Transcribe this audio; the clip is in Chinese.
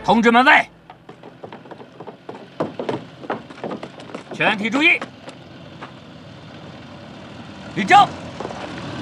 同志们位，全体注意，立正。